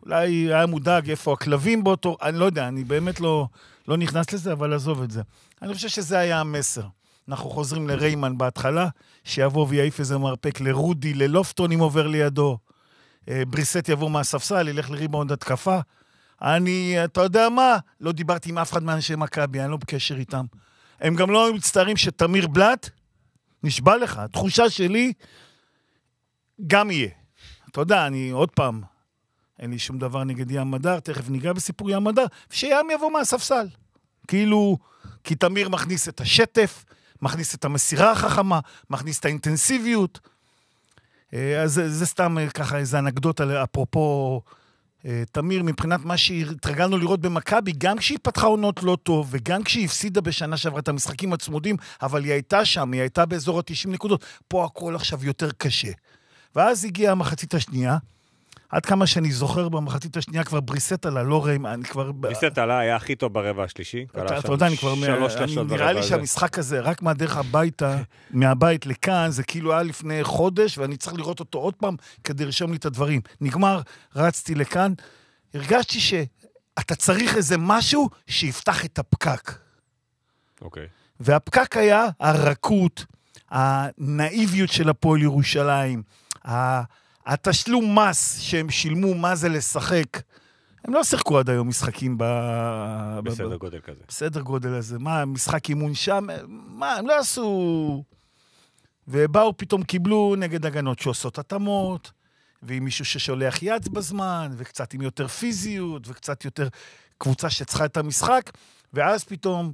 אולי היה מודאג איפה הכלבים באותו, אני לא יודע, אני באמת לא נכנס לזה, אבל עזוב את זה. אני חושב שזה היה המסר. אנחנו חוזרים לריימן בהתחלה, שיבוא ויעיף איזה מרפק לרודי, ללופטון אם עובר לידו. בריסט יבוא מהספסל, ילך לריבאונד התקפה. אתה יודע מה? לא דיברתי עם אף אחד מאנשי מכבי, אני לא בקשר איתם. הם גם לא מצטערים שתמיר בלט, נשבע לך, התחושה שלי גם יהיה. אתה יודע, אני עוד פעם, אין לי שום דבר נגד ים מדר, תכף ניגע בסיפור ים מדר, ושים יבוא מהספסל. כאילו, כי תמיר מכניס את השטף, מכניס את המסירה החכמה, מכניס את האינטנסיביות. אז זה סתם ככה איזו אנקדוטה, אפרופו תמיר, מבחינת מה שהתרגלנו לראות במכבי, גם כשהיא פתחה עונות לא טוב, וגם כשהיא הפסידה בשנה שעברה את המשחקים הצמודים, אבל היא הייתה שם, היא הייתה באזור ה-90 נקודות, פה הכל עכשיו יותר קשה. ואז הגיעה המחצית השנייה, עד כמה שאני זוכר במחצית השנייה כבר בריסט עלה, לא ריים, אני כבר... בריסט עלה, היה הכי טוב ברבע השלישי. אתה יודע, אני כבר... נראה לי שהמשחק הזה, רק מהדרך הביתה, מהבית לכאן, זה כאילו היה לפני חודש, ואני צריך לראות אותו עוד פעם, כדי לרשום לי את הדברים. נגמר, רצתי לכאן, הרגשתי שאתה צריך איזה משהו שיפתח את הפקק. אוקיי. והפקק היה הרכות, הנאיביות של הפועל ירושלים, התשלום מס שהם שילמו, מה זה לשחק. הם לא שיחקו עד היום משחקים בסדר גודל כזה. בסדר גודל הזה. מה, משחק אימון שם? מה, הם לא עשו... ובאו פתאום קיבלו נגד הגנות שעושות התאמות, ועם מישהו ששולח יד בזמן, וקצת עם יותר פיזיות, וקצת יותר קבוצה שצריכה את המשחק, ואז פתאום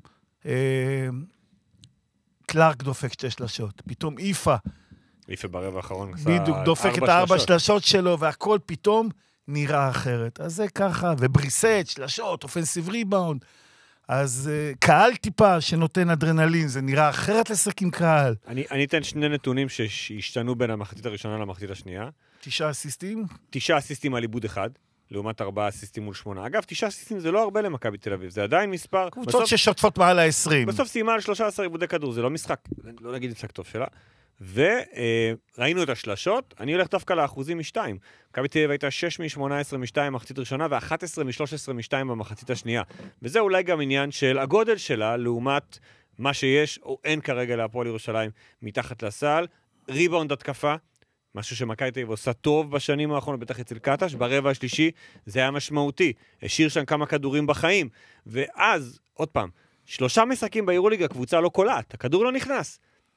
קלארק דופק 2 שלשות. פתאום איפה ברבע האחרון בדיוק, דופק את 4 שלשות שלו, והכל פתאום נראה אחרת. אז זה ככה, ובריסט, שלשות, אופנסיב ריבאונד. אז קהל טיפה שנותן אדרנלין, זה נראה אחרת לשחק עם קהל. אני אתן 2 נתונים שהשתנו בין המחצית הראשונה למחצית השנייה. 9 אסיסטים? 9 אסיסטים על עיבוד אחד, לעומת 4 אסיסטים מול 8. אגב, 9 אסיסטים זה לא הרבה למכבי תל אביב, זה עדיין מספר... קבוצות ששוטפות מעל ה-20. בסוף סיימה על 13 עיבודי כדור, זה לא משחק, לא נגיד משחק טוב שלה. וראינו את השלשות, אני הולך דווקא לאחוזים מ-2. מכבי תל אביב הייתה 6 מ-18 מ-2 במחצית ראשונה, ו-11 מ-13 מ-2 במחצית השנייה. וזה אולי גם עניין של הגודל שלה, לעומת מה שיש, או אין כרגע להפועל ירושלים, מתחת לסל. ריבאונד התקפה, משהו שמכבי תל אביב עושה טוב בשנים האחרונות, בטח אצל קטש, ברבע השלישי, זה היה משמעותי. השאיר שם כמה כדורים בחיים. ואז, עוד פעם, 3 משחקים ביורוליגה, הקבוצה לא קולעת, הכדור לא נכנס.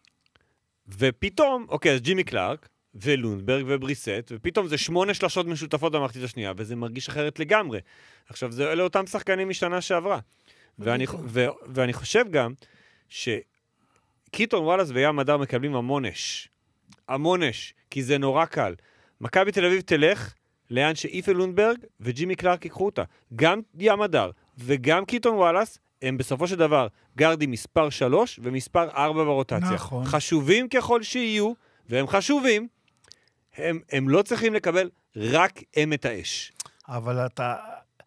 ופתאום, אוקיי, אז ג'ימי קלארק, ולונדברג ובריסט, ופתאום זה 8 שלשות משותפות במחצית השנייה, וזה מרגיש אחרת לגמרי. עכשיו, אלה אותם שחקנים משנה שעברה. ואני חושב גם, שקיטון וואלאס וים מדר מקבלים המון אש, כי זה נורא קל. מכבי תל אביב תלך לאן שאיפה לונדברג וג'ימי קלארק ייקחו אותה. גם ים מדר וגם קיטון וואלאס, הם בסופו של דבר גרדים מספר 3 ומספר 4 ברוטציה. נכון. חשובים ככל שיהיו, והם חשובים, הם לא צריכים לקבל רק הם את האש. אבל אתה...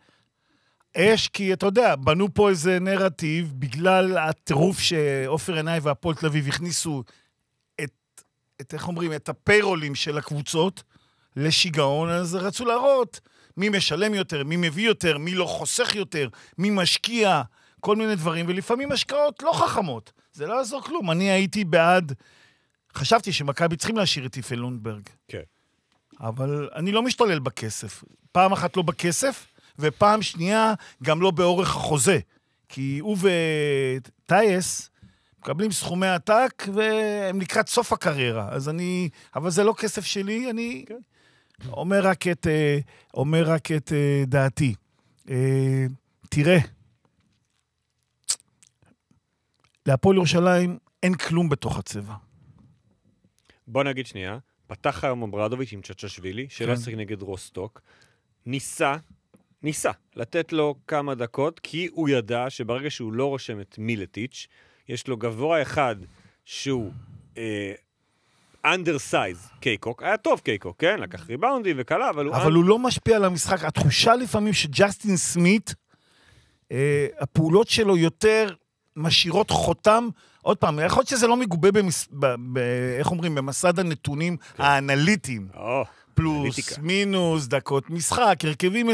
אש, כי אתה יודע, בנו פה איזה נרטיב, בגלל הטירוף שאופר עיניי והפועל תל אביב הכניסו איך אומרים, את הפיירולים של הקבוצות לשיגעון, אז רצו להראות מי משלם יותר, מי מביא יותר, מי לא חוסך יותר, מי משקיע, כל מיני דברים, ולפעמים השקעות לא חכמות. זה לא יעזור כלום. אני הייתי בעד, חשבתי שמכבי צריכים להשאיר את איפה לונדברג. כן. אבל אני לא משתולל בכסף. פעם אחת לא בכסף, ופעם שנייה גם לא באורך החוזה. כי הוא וטייס מקבלים סכומי עתק, והם לקראת סוף הקריירה. אבל זה לא כסף שלי, אני כן. אומר רק את דעתי. תראה, להפועל ירושלים אין כלום בתוך הצבע. בוא נגיד שנייה, פתח היום אברדוביץ' עם צ'צ'שווילי, שלא שיחק נגד רוסטוק, ניסה לתת לו כמה דקות, כי הוא ידע שברגע שהוא לא רושם את מילטיץ', יש לו גבוה אחד שהוא undersize קייקוק, היה טוב קייקוק, כן? לקח ריבאונדים וקלה, אבל הוא לא משפיע על המשחק. התחושה לפעמים שג'סטין סמית, הפעולות שלו יותר משאירות חותם, עוד פעם, יכול להיות שזה לא מגובה איך אומרים, במסד הנתונים האנליטיים. פלוס, מינוס, דקות משחק, הרכבים